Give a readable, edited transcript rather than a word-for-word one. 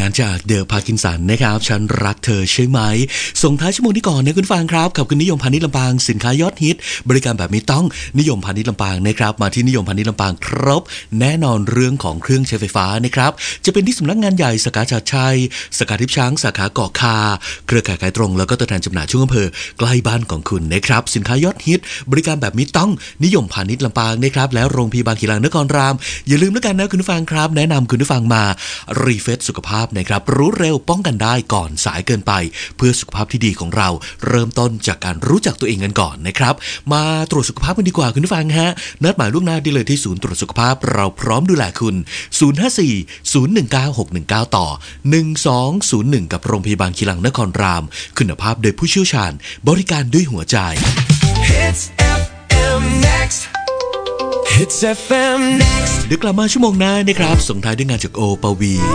งานจากเดอะพาร์กินสันนะครับฉันรักเธอใช่ไหมส่งท้ายชั่วโมงนี้ก่อนนะคุณฟังครับกับคุณนิยมพาณิชย์ลำปางสินค้ายอดฮิตบริการแบบนี้ต้องนิยมพาณิชย์ลำปางนะครับมาที่นิยมพาณิชย์ลำปางครบแน่นอนเรื่องของเครื่องใช้ไฟฟ้านะครับจะเป็นที่สำนักงานใหญ่สาขาชาติชัยสาขาทิพย์ช้างสาขาเกาะคาเครือข่ายขายตรงแล้วก็ตัวแทนจำหน่ายช่วงอำเภอใกล้บ้านของคุณนะครับสินค้ายอดฮิตบริการแบบนี้ต้องนิยมพาณิชย์ลำปางนะครับแล้วโรงพยาบาลกีฬานครรามอย่าลืมแล้วกันนะคุณผู้ฟังครับแนะนำคุณผู้ฟังมารีเฟซสุขภาพนะครับรู้เร็วป้องกันได้ก่อนสายเกินไปเพื่อสุขภาพที่ดีของเราเริ่มต้นจากการรู้จักตัวเองกันก่อนนะครับมาตรวจสุขภาพกันดีกว่าคุณผู้ฟังฮะนัดหมายล่วงหน้าได้เลยที่ศูนย์ตรวจสุขภาพเราพร้อมดูแลคุณ054-019-619ต่อ1201กับโรงพยาบาลกีฬานครรามคุณภาพโดยผู้เชี่ยวชาญบริการด้วยหัวใจ Hits FM Next Hits FM Next เดี๋ยวกลับมาชั่วโมงหน้านะครับส่งท้ายด้วยงานจากโอปวี